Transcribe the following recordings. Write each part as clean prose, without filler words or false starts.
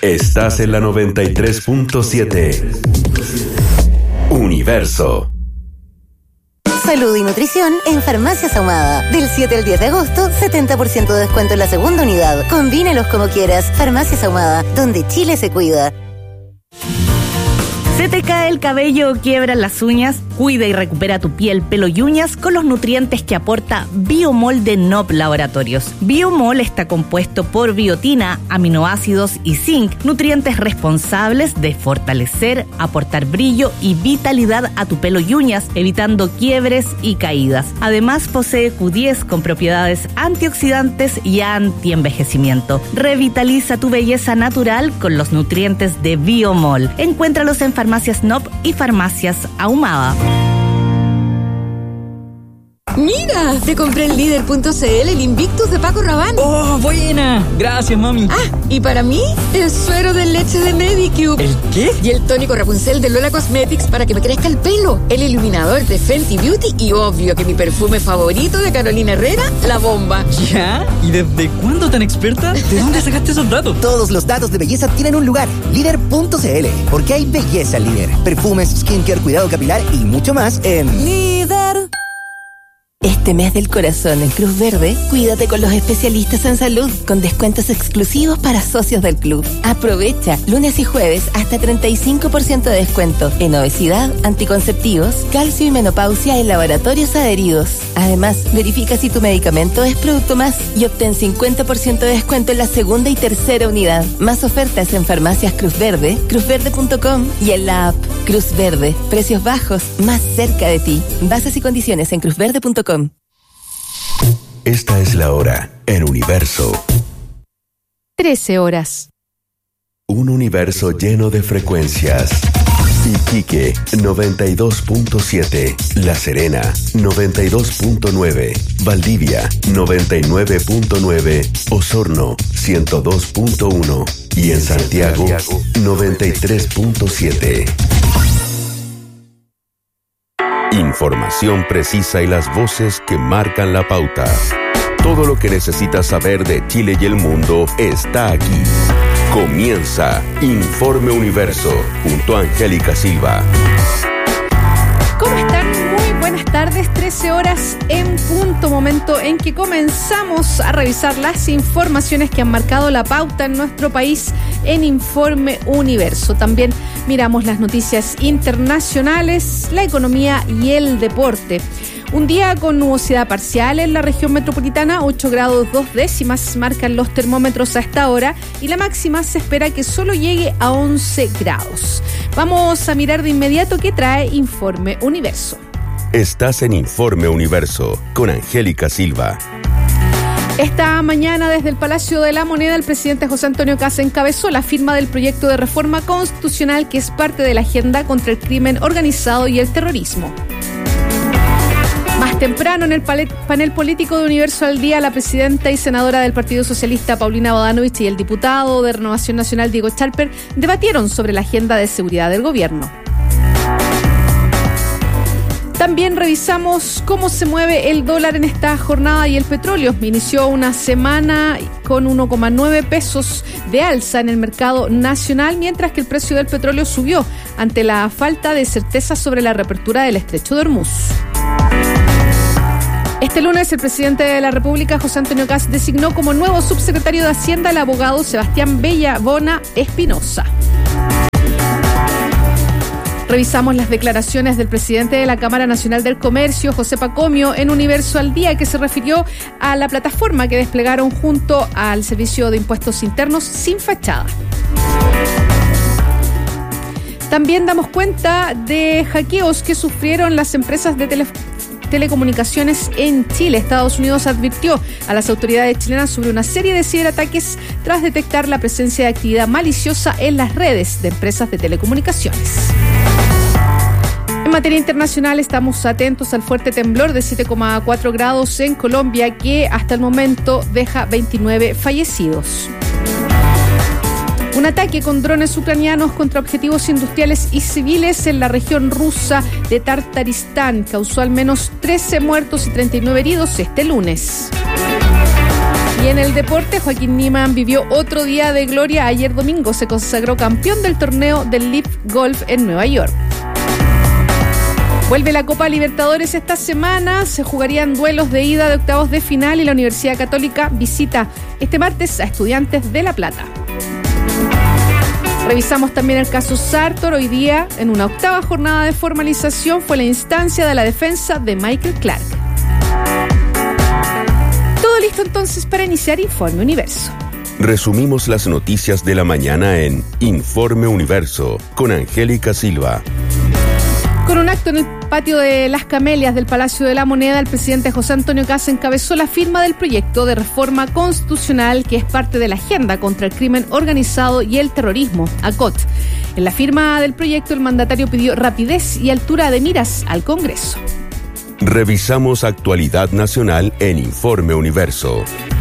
Estás en la 93.7. Universo. Salud y nutrición en Farmacias Ahumada. Del 7 al 10 de agosto, 70% de descuento en la segunda unidad. Combínalos como quieras. Farmacias Ahumada, donde Chile se cuida. ¿Se te cae el cabello o quiebran las uñas? Cuida y recupera tu piel, pelo y uñas con los nutrientes que aporta Biomol de Nob Laboratorios. Biomol está compuesto por biotina, aminoácidos y zinc, nutrientes responsables de fortalecer, aportar brillo y vitalidad a tu pelo y uñas, evitando quiebres y caídas. Además, posee Q10 con propiedades antioxidantes y antienvejecimiento. Revitaliza tu belleza natural con los nutrientes de Biomol. Encuéntralos en Farmacias Nob y Farmacias Ahumada. ¡Mira! Te compré en Líder.cl el Invictus de Paco Rabanne. ¡Oh, buena! Gracias, mami. Ah, y para mí, el suero de leche de Medicube. ¿El qué? Y el tónico Rapunzel de Lola Cosmetics para que me crezca el pelo. El iluminador de Fenty Beauty y obvio que mi perfume favorito de Carolina Herrera, La Bomba. ¿Ya? ¿Y desde cuándo tan experta? ¿De dónde sacaste esos datos? Todos los datos de belleza tienen un lugar. Líder.cl. Porque hay belleza en Líder. Perfumes, skincare, cuidado capilar y mucho más en Líder. Este mes del corazón en Cruz Verde, cuídate con los especialistas en salud, con descuentos exclusivos para socios del club. Aprovecha lunes y jueves hasta 35% de descuento en obesidad, anticonceptivos, calcio y menopausia en laboratorios adheridos. Además, verifica si tu medicamento es producto más y obtén 50% de descuento en la segunda y tercera unidad. Más ofertas en farmacias Cruz Verde, cruzverde.com y en la app Cruz Verde. Precios bajos, más cerca de ti. Bases y condiciones en cruzverde.com. Esta es la hora en Universo. 13 horas. Un universo lleno de frecuencias. Iquique 92.7, La Serena 92.9, Valdivia 99.9, Osorno 102.1 y en Santiago 93.7. Información precisa y las voces que marcan la pauta. Todo lo que necesitas saber de Chile y el mundo está aquí. Comienza Informe Universo junto a Angélica Silva. ¿Cómo están? Muy buenas tardes, 13 horas en punto, momento en que comenzamos a revisar las informaciones que han marcado la pauta en nuestro país en Informe Universo. También miramos las noticias internacionales, la economía y el deporte. Un día con nubosidad parcial en la región metropolitana, 8 grados 2 décimas marcan los termómetros a esta hora y la máxima se espera que solo llegue a 11 grados. Vamos a mirar de inmediato qué trae Informe Universo. Estás en Informe Universo con Angélica Silva. Esta mañana desde el Palacio de la Moneda el presidente José Antonio Kast encabezó la firma del proyecto de reforma constitucional que es parte de la agenda contra el crimen organizado y el terrorismo. Más temprano en el panel político de Universo al Día, la presidenta y senadora del Partido Socialista Paulina Bodanovich y el diputado de Renovación Nacional Diego Chalper debatieron sobre la agenda de seguridad del gobierno. También revisamos cómo se mueve el dólar en esta jornada y el petróleo. Inició una semana con 1,9 pesos de alza en el mercado nacional, mientras que el precio del petróleo subió ante la falta de certeza sobre la reapertura del Estrecho de Hormuz. Este lunes, el presidente de la República, José Antonio Kast, designó como nuevo subsecretario de Hacienda al abogado Sebastián Bellabona Espinosa. Revisamos las declaraciones del presidente de la Cámara Nacional del Comercio, José Pacomio, en Universo al Día, que se refirió a la plataforma que desplegaron junto al Servicio de Impuestos Internos sin fachada. También damos cuenta de hackeos que sufrieron las empresas de telecomunicaciones en Chile. Estados Unidos advirtió a las autoridades chilenas sobre una serie de ciberataques tras detectar la presencia de actividad maliciosa en las redes de empresas de telecomunicaciones. En materia internacional, estamos atentos al fuerte temblor de 7,4 grados en Colombia, que hasta el momento deja 29 fallecidos. Un ataque con drones ucranianos contra objetivos industriales y civiles en la región rusa de Tartaristán causó al menos 13 muertos y 39 heridos este lunes. Y en el deporte, Joaquín Niemann vivió otro día de gloria. Ayer domingo se consagró campeón del torneo del Leaf Golf en Nueva York. Vuelve la Copa Libertadores esta semana, se jugarían duelos de ida de octavos de final y la Universidad Católica visita este martes a Estudiantes de La Plata. Revisamos también el caso Sartor. Hoy día, en una octava jornada de formalización, fue la instancia de la defensa de Michael Clark. Todo listo entonces para iniciar Informe Universo. Resumimos las noticias de la mañana en Informe Universo con Angélica Silva. Con un acto en el patio de Las Camelias del Palacio de la Moneda, el presidente José Antonio Kast encabezó la firma del proyecto de reforma constitucional que es parte de la agenda contra el crimen organizado y el terrorismo, ACOT. En la firma del proyecto, el mandatario pidió rapidez y altura de miras al Congreso. Revisamos actualidad nacional en Informe Universo.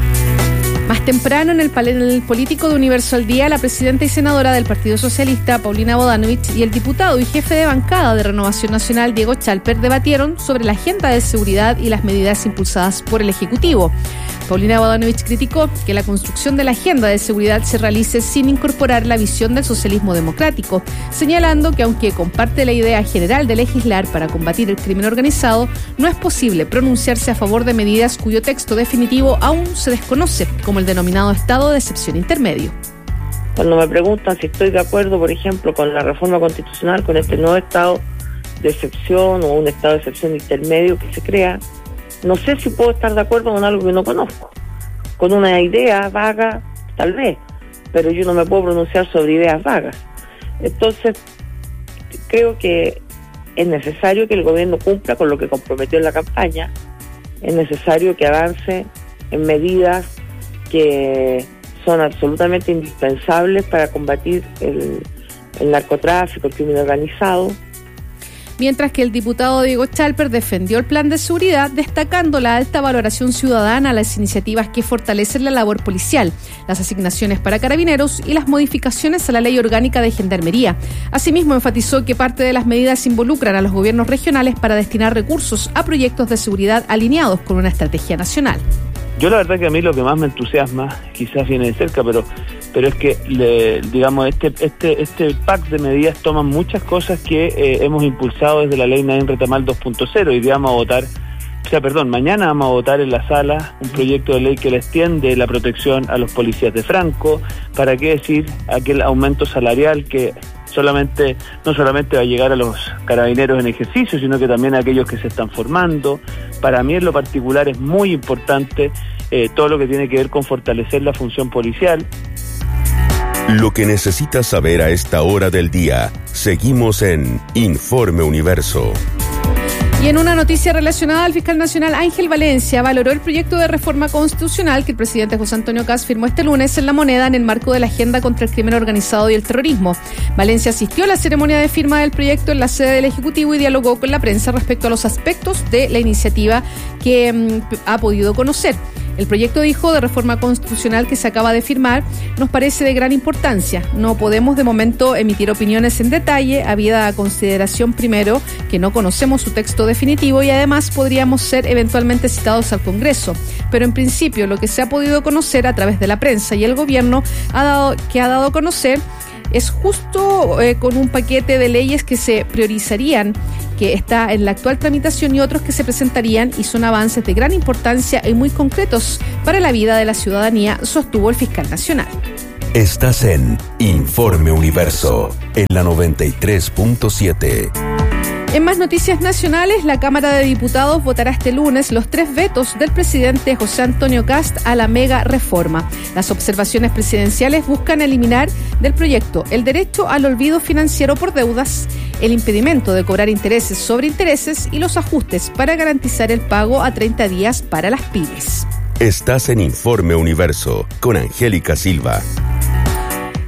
Más temprano, en el panel político de Universo al Día, la presidenta y senadora del Partido Socialista, Paulina Bodanovich, y el diputado y jefe de bancada de Renovación Nacional, Diego Chalper, debatieron sobre la agenda de seguridad y las medidas impulsadas por el Ejecutivo. Paulina Bodanovich criticó que la construcción de la agenda de seguridad se realice sin incorporar la visión del socialismo democrático, señalando que aunque comparte la idea general de legislar para combatir el crimen organizado, no es posible pronunciarse a favor de medidas cuyo texto definitivo aún se desconoce, como el denominado estado de excepción intermedio. Cuando me preguntan si estoy de acuerdo, por ejemplo, con la reforma constitucional, con este nuevo estado de excepción o un estado de excepción intermedio que se crea, no sé si puedo estar de acuerdo con algo que no conozco. Con una idea vaga, tal vez, pero yo no me puedo pronunciar sobre ideas vagas. Entonces, creo que es necesario que el gobierno cumpla con lo que comprometió en la campaña, es necesario que avance en medidas que son absolutamente indispensables para combatir el narcotráfico, el crimen organizado. Mientras que el diputado Diego Chalper defendió el plan de seguridad, destacando la alta valoración ciudadana a las iniciativas que fortalecen la labor policial, las asignaciones para carabineros y las modificaciones a la ley orgánica de gendarmería. Asimismo, enfatizó que parte de las medidas involucran a los gobiernos regionales para destinar recursos a proyectos de seguridad alineados con una estrategia nacional. Yo la verdad que a mí lo que más me entusiasma, quizás viene de cerca, pero es que digamos este pack de medidas toma muchas cosas que hemos impulsado desde la ley Nadine Retamal 2.0 y mañana vamos a votar en la sala un proyecto de ley que le extiende la protección a los policías de Franco, para qué decir aquel aumento salarial que no solamente va a llegar a los carabineros en ejercicio, sino que también a aquellos que se están formando. Para mí en lo particular es muy importante todo lo que tiene que ver con fortalecer la función policial. Lo que necesitas saber a esta hora del día. Seguimos en Informe Universo. Y en una noticia relacionada, el fiscal nacional Ángel Valencia valoró el proyecto de reforma constitucional que el presidente José Antonio Kast firmó este lunes en La Moneda en el marco de la agenda contra el crimen organizado y el terrorismo. Valencia asistió a la ceremonia de firma del proyecto en la sede del Ejecutivo y dialogó con la prensa respecto a los aspectos de la iniciativa que ha podido conocer. El proyecto, dijo, de reforma constitucional que se acaba de firmar nos parece de gran importancia. No podemos de momento emitir opiniones en detalle, habida consideración primero que no conocemos su texto definitivo y además podríamos ser eventualmente citados al Congreso. Pero en principio lo que se ha podido conocer a través de la prensa y el gobierno ha dado a conocer es justo con un paquete de leyes que se priorizarían, que está en la actual tramitación, y otros que se presentarían, y son avances de gran importancia y muy concretos para la vida de la ciudadanía, sostuvo el fiscal nacional. Estás en Informe Universo, en la 93.7. En más noticias nacionales, la Cámara de Diputados votará este lunes los 3 vetos del presidente José Antonio Kast a la mega reforma. Las observaciones presidenciales buscan eliminar del proyecto el derecho al olvido financiero por deudas, el impedimento de cobrar intereses sobre intereses y los ajustes para garantizar el pago a 30 días para las pymes. Estás en Informe Universo con Angélica Silva.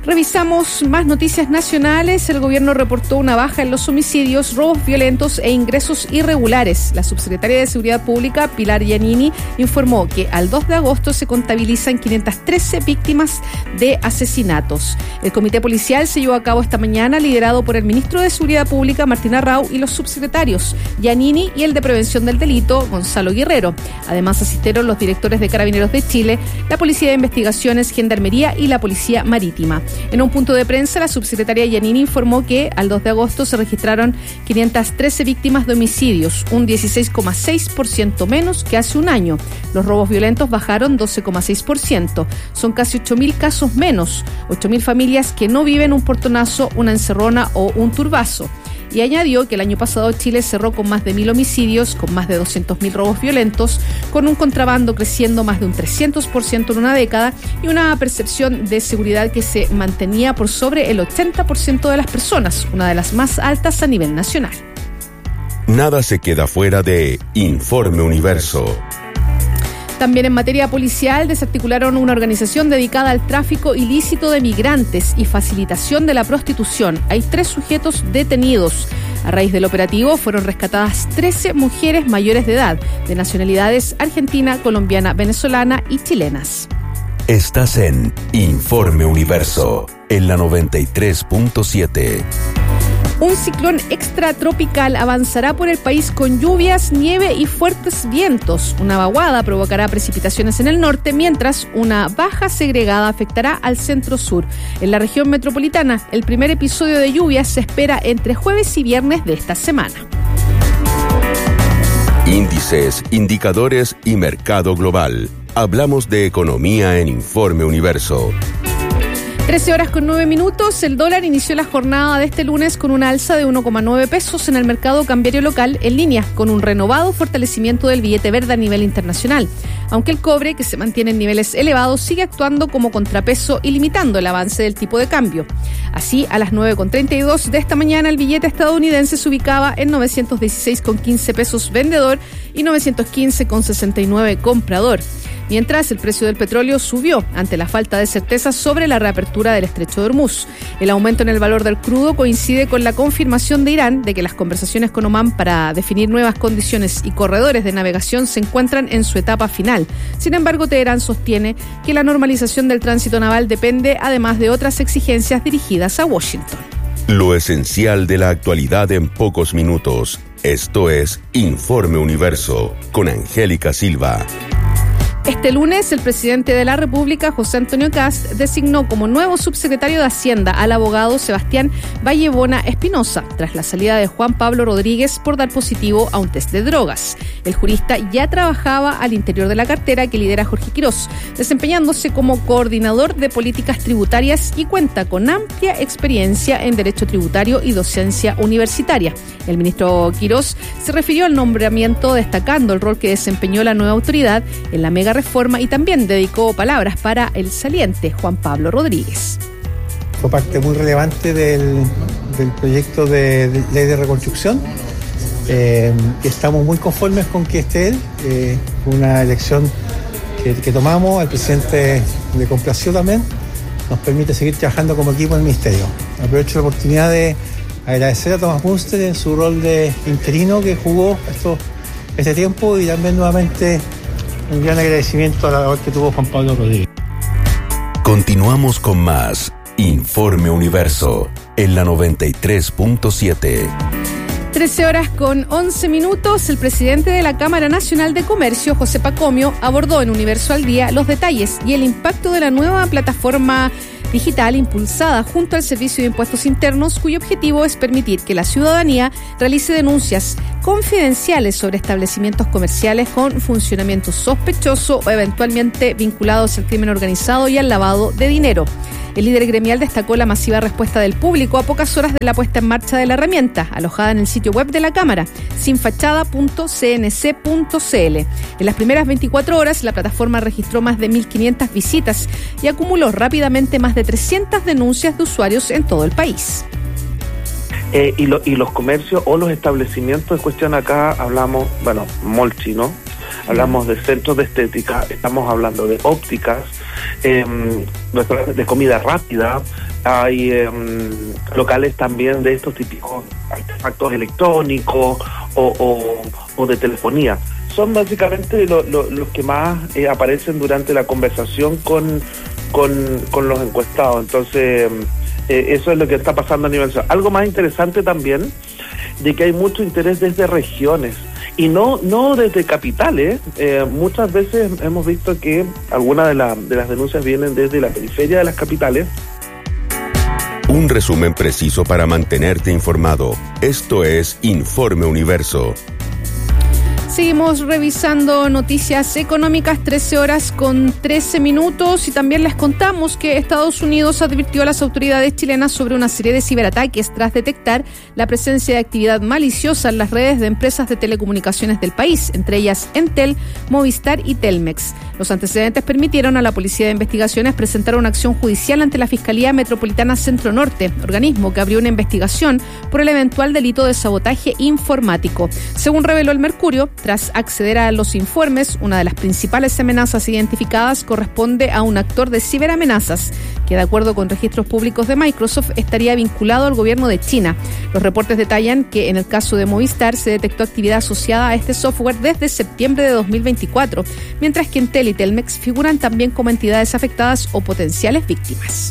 Revisamos más noticias nacionales. El gobierno reportó una baja en los homicidios, robos violentos e ingresos irregulares. La subsecretaria de Seguridad Pública, Pilar Giannini, informó que al 2 de agosto se contabilizan 513 víctimas de asesinatos. El comité policial se llevó a cabo esta mañana, liderado por el ministro de Seguridad Pública, Martín Arrau, y los subsecretarios Giannini y el de Prevención del Delito, Gonzalo Guerrero. Además asistieron los directores de Carabineros de Chile, la Policía de Investigaciones, Gendarmería y la Policía Marítima. En un punto de prensa, la subsecretaria Giannini informó que al 2 de agosto se registraron 513 víctimas de homicidios, un 16,6% menos que hace un año. Los robos violentos bajaron 12,6%. Son casi 8.000 casos menos, 8.000 familias que no viven un portonazo, una encerrona o un turbazo. Y añadió que el año pasado Chile cerró con más de 1.000 homicidios, con más de 200.000 robos violentos, con un contrabando creciendo más de un 300% en una década y una percepción de seguridad que se mantenía por sobre el 80% de las personas, una de las más altas a nivel nacional. Nada se queda fuera de Informe Universo. También en materia policial desarticularon una organización dedicada al tráfico ilícito de migrantes y facilitación de la prostitución. Hay 3 sujetos detenidos. A raíz del operativo fueron rescatadas 13 mujeres mayores de edad, de nacionalidades argentina, colombiana, venezolana y chilenas. Estás en Informe Universo, en la 93.7. Un ciclón extratropical avanzará por el país con lluvias, nieve y fuertes vientos. Una vaguada provocará precipitaciones en el norte, mientras una baja segregada afectará al centro-sur. En la región metropolitana, el primer episodio de lluvias se espera entre jueves y viernes de esta semana. Índices, indicadores y mercado global. Hablamos de economía en Informe Universo. 13:09. El dólar inició la jornada de este lunes con una alza de 1,9 pesos en el mercado cambiario local, en línea con un renovado fortalecimiento del billete verde a nivel internacional. Aunque el cobre, que se mantiene en niveles elevados, sigue actuando como contrapeso y limitando el avance del tipo de cambio. Así, a las 9:32 de esta mañana, el billete estadounidense se ubicaba en 916,15 pesos vendedor y 915,69 comprador. Mientras, el precio del petróleo subió ante la falta de certeza sobre la reapertura del estrecho de Hormuz. El aumento en el valor del crudo coincide con la confirmación de Irán de que las conversaciones con Omán para definir nuevas condiciones y corredores de navegación se encuentran en su etapa final. Sin embargo, Teherán sostiene que la normalización del tránsito naval depende además de otras exigencias dirigidas a Washington. Lo esencial de la actualidad en pocos minutos. Esto es Informe Universo con Angélica Silva. Este lunes, el presidente de la República, José Antonio Kast, designó como nuevo subsecretario de Hacienda al abogado Sebastián Vallebona Espinosa, tras la salida de Juan Pablo Rodríguez por dar positivo a un test de drogas. El jurista ya trabajaba al interior de la cartera que lidera Jorge Quirós, desempeñándose como coordinador de políticas tributarias y cuenta con amplia experiencia en derecho tributario y docencia universitaria. El ministro Quirós se refirió al nombramiento destacando el rol que desempeñó la nueva autoridad en la mega reforma y también dedicó palabras para el saliente Juan Pablo Rodríguez. Fue parte muy relevante del proyecto de ley de reconstrucción. Estamos muy conformes con que esté él. Fue una elección que tomamos, al presidente le complació también, nos permite seguir trabajando como equipo en el ministerio. Aprovecho la oportunidad de agradecer a Tomás Munster en su rol de interino que jugó este tiempo y también nuevamente un gran agradecimiento a la labor que tuvo Juan Pablo Rodríguez. Continuamos con más Informe Universo en la 93.7. 13:11. El presidente de la Cámara Nacional de Comercio, José Pacomio, abordó en Universo al Día los detalles y el impacto de la nueva plataforma digital impulsada junto al Servicio de Impuestos Internos, cuyo objetivo es permitir que la ciudadanía realice denuncias confidenciales sobre establecimientos comerciales con funcionamiento sospechoso o eventualmente vinculados al crimen organizado y al lavado de dinero. El líder gremial destacó la masiva respuesta del público a pocas horas de la puesta en marcha de la herramienta, alojada en el sitio web de la Cámara, sinfachada.cnc.cl. En las primeras 24 horas, la plataforma registró más de 1.500 visitas y acumuló rápidamente más de 300 denuncias de usuarios en todo el país. Y los comercios o los establecimientos en cuestión acá hablamos, mall chino, hablamos de centros de estética, estamos hablando de ópticas, restaurantes de comida rápida, hay locales también de estos típicos artefactos electrónicos o de telefonía. Son básicamente los que más aparecen durante la conversación con los encuestados. Entonces, eso es lo que está pasando a nivel nacional. Algo más interesante también, de que hay mucho interés desde regiones y no desde capitales. Muchas veces hemos visto que algunas de las denuncias vienen desde la periferia de las capitales. Un resumen preciso para mantenerte informado. Esto es Informe Universo. Seguimos revisando noticias económicas, 13 horas con 13 minutos, y también les contamos que Estados Unidos advirtió a las autoridades chilenas sobre una serie de ciberataques tras detectar la presencia de actividad maliciosa en las redes de empresas de telecomunicaciones del país, entre ellas Entel, Movistar y Telmex. Los antecedentes permitieron a la Policía de Investigaciones presentar una acción judicial ante la Fiscalía Metropolitana Centro Norte, organismo que abrió una investigación por el eventual delito de sabotaje informático. Según reveló el Mercurio, tras acceder a los informes, una de las principales amenazas identificadas corresponde a un actor de ciberamenazas, que de acuerdo con registros públicos de Microsoft estaría vinculado al gobierno de China. Los reportes detallan que en el caso de Movistar se detectó actividad asociada a este software desde septiembre de 2024, mientras que Entel y Telmex figuran también como entidades afectadas o potenciales víctimas.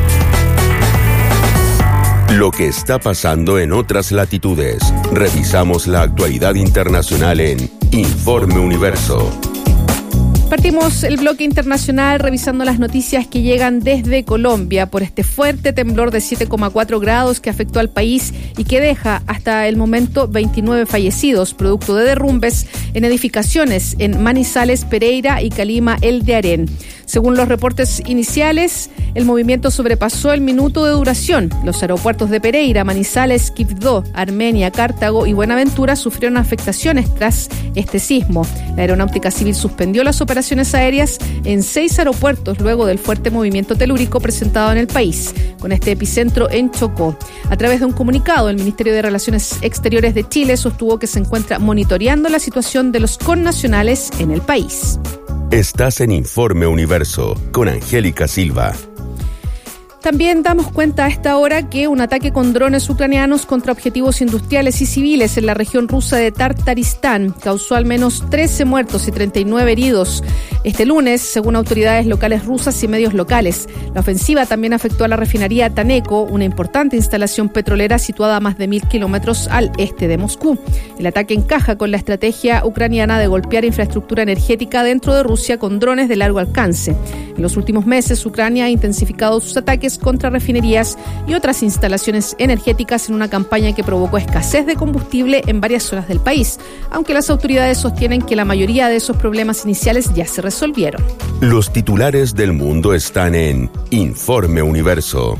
Lo que está pasando en otras latitudes. Revisamos la actualidad internacional en Informe Universo. Partimos el bloque internacional revisando las noticias que llegan desde Colombia por este fuerte temblor de 7,4 grados que afectó al país y que deja hasta el momento 29 fallecidos, producto de derrumbes en edificaciones en Manizales, Pereira y Calima, El de Arén. Según los reportes iniciales, el movimiento sobrepasó el minuto de duración. Los aeropuertos de Pereira, Manizales, Quibdó, Armenia, Cartago y Buenaventura sufrieron afectaciones tras este sismo. La Aeronáutica Civil suspendió las operaciones aéreas en 6 aeropuertos luego del fuerte movimiento telúrico presentado en el país, con este epicentro en Chocó. A través de un comunicado, el Ministerio de Relaciones Exteriores de Chile sostuvo que se encuentra monitoreando la situación de los connacionales en el país. Estás en Informe Universo con Angélica Silva. También damos cuenta a esta hora que un ataque con drones ucranianos contra objetivos industriales y civiles en la región rusa de Tartaristán causó al menos 13 muertos y 39 heridos este lunes, según autoridades locales rusas y medios locales. La ofensiva también afectó a la refinería Taneco, una importante instalación petrolera situada a más de 1.000 kilómetros al este de Moscú. El ataque encaja con la estrategia ucraniana de golpear infraestructura energética dentro de Rusia con drones de largo alcance. En los últimos meses, Ucrania ha intensificado sus ataques contra refinerías y otras instalaciones energéticas en una campaña que provocó escasez de combustible en varias zonas del país, aunque las autoridades sostienen que la mayoría de esos problemas iniciales ya se resolvieron. Los titulares del mundo están en Informe Universo.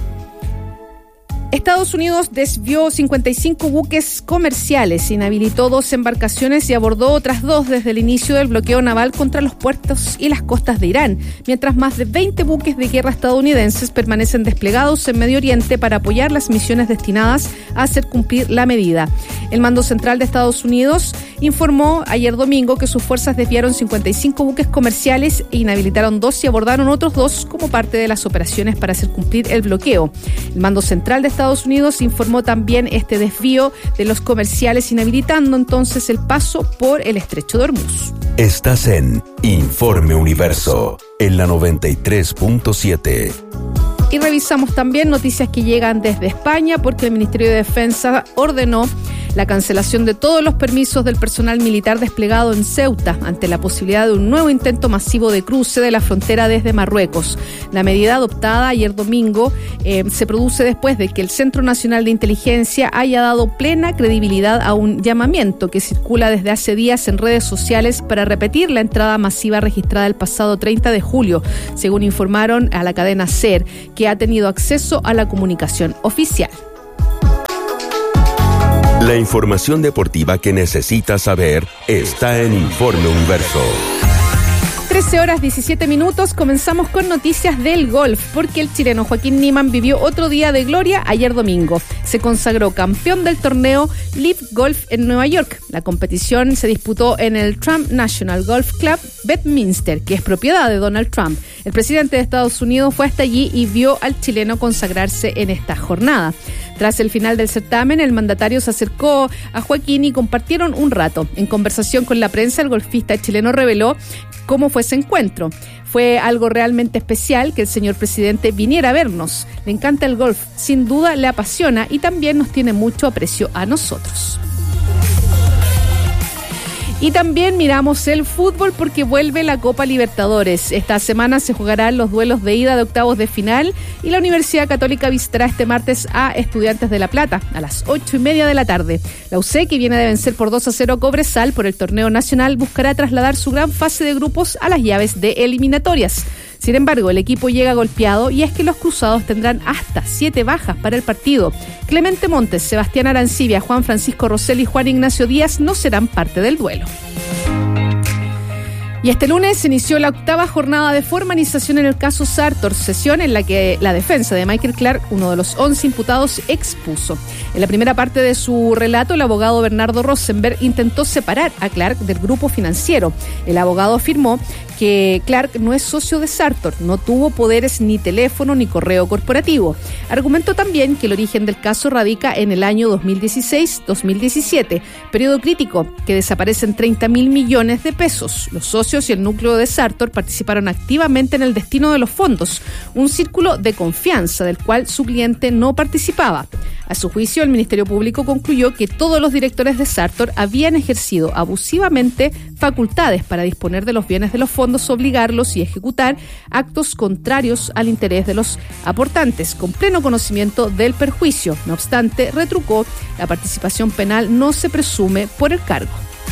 Estados Unidos desvió 55 buques comerciales, inhabilitó 2 embarcaciones y abordó otras 2 desde el inicio del bloqueo naval contra los puertos y las costas de Irán, mientras más de 20 buques de guerra estadounidenses permanecen desplegados en Medio Oriente para apoyar las misiones destinadas a hacer cumplir la medida. El Mando Central de Estados Unidos informó ayer domingo que sus fuerzas desviaron 55 buques comerciales e inhabilitaron 2 y abordaron otros 2 como parte de las operaciones para hacer cumplir el bloqueo. El Mando Central de Estados Unidos informó también este desvío de los comerciales, inhabilitando entonces el paso por el Estrecho de Hormuz. Estás en Informe Universo, en la 93.7. Y revisamos también noticias que llegan desde España, porque el Ministerio de Defensa ordenó la cancelación de todos los permisos del personal militar desplegado en Ceuta ante la posibilidad de un nuevo intento masivo de cruce de la frontera desde Marruecos. La medida adoptada ayer domingo se produce después de que el Centro Nacional de Inteligencia haya dado plena credibilidad a un llamamiento que circula desde hace días en redes sociales para repetir la entrada masiva registrada el pasado 30 de julio, según informaron a la cadena SER, que ha tenido acceso a la comunicación oficial. La información deportiva que necesitas saber está en Informe Universo. 13 horas 17 minutos, comenzamos con noticias del golf, porque el chileno Joaquín Niemann vivió otro día de gloria ayer domingo. Se consagró campeón del torneo Live Golf en Nueva York. La competición se disputó en el Trump National Golf Club Bedminster, que es propiedad de Donald Trump. El presidente de Estados Unidos fue hasta allí y vio al chileno consagrarse en esta jornada. Tras el final del certamen, el mandatario se acercó a Joaquín y compartieron un rato. En conversación con la prensa, el golfista chileno reveló cómo fue ese encuentro. Fue algo realmente especial que el señor presidente viniera a vernos. Le encanta el golf, sin duda le apasiona y también nos tiene mucho aprecio a nosotros. Y también miramos el fútbol porque vuelve la Copa Libertadores. Esta semana se jugarán los duelos de ida de octavos de final y la Universidad Católica visitará este martes a Estudiantes de La Plata a las 8:30 de la tarde. La UC, que viene de vencer por 2-0 a Cobresal por el torneo nacional, buscará trasladar su gran fase de grupos a las llaves de eliminatorias. Sin embargo, el equipo llega golpeado y es que los cruzados tendrán hasta 7 bajas para el partido. Clemente Montes, Sebastián Arancibia, Juan Francisco Rosell y Juan Ignacio Díaz no serán parte del duelo. Y este lunes se inició la 8ª jornada de formalización en el caso Sartor, sesión en la que la defensa de Michael Clark, uno de los 11 imputados, expuso. En la primera parte de su relato, el abogado Bernardo Rosenberg intentó separar a Clark del grupo financiero. El abogado afirmó que Clark no es socio de Sartor, no tuvo poderes ni teléfono ni correo corporativo. Argumentó también que el origen del caso radica en el año 2016-2017, periodo crítico que desaparecen 30.000 millones de pesos. Los socios y el núcleo de Sartor participaron activamente en el destino de los fondos, un círculo de confianza del cual su cliente no participaba. A su juicio, el Ministerio Público concluyó que todos los directores de Sartor habían ejercido abusivamente facultades para disponer de los bienes de los fondos, obligarlos y ejecutar actos contrarios al interés de los aportantes, con pleno conocimiento del perjuicio. No obstante, retrucó, la participación penal no se presume por el cargo.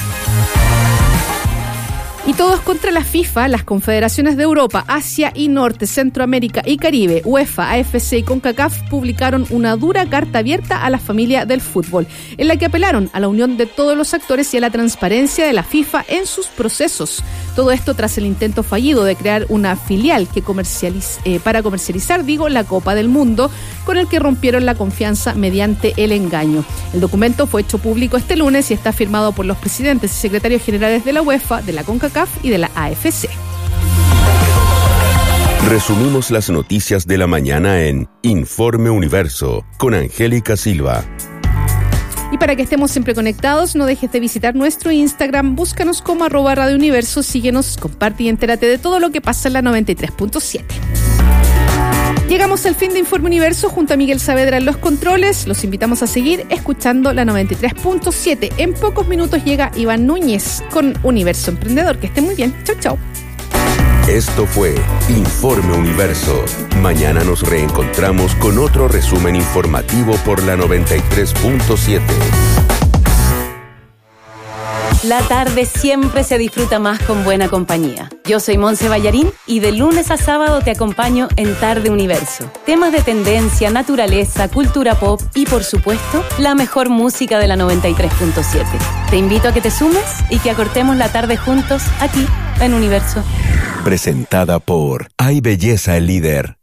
Y todos contra la FIFA, las confederaciones de Europa, Asia y Norte, Centroamérica y Caribe, UEFA, AFC y CONCACAF publicaron una dura carta abierta a la familia del fútbol, en la que apelaron a la unión de todos los actores y a la transparencia de la FIFA en sus procesos. Todo esto tras el intento fallido de crear una filial que para comercializar la Copa del Mundo, con el que rompieron la confianza mediante el engaño. El documento fue hecho público este lunes y está firmado por los presidentes y secretarios generales de la UEFA, de la CONCACAF y de la AFC. Resumimos las noticias de la mañana en Informe Universo con Angélica Silva. Y para que estemos siempre conectados, no dejes de visitar nuestro Instagram, búscanos como @Radio Universo, síguenos, comparte y entérate de todo lo que pasa en la 93.7. Llegamos al fin de Informe Universo junto a Miguel Saavedra en los controles. Los invitamos a seguir escuchando la 93.7. En pocos minutos llega Iván Núñez con Universo Emprendedor. Que esté muy bien. Chau, chau. Esto fue Informe Universo. Mañana nos reencontramos con otro resumen informativo por la 93.7. La tarde siempre se disfruta más con buena compañía. Yo soy Monse Ballarín y de lunes a sábado te acompaño en Tarde Universo. Temas de tendencia, naturaleza, cultura pop y, por supuesto, la mejor música de la 93.7. Te invito a que te sumes y que acortemos la tarde juntos aquí en Universo. Presentada por Hay Belleza el Líder.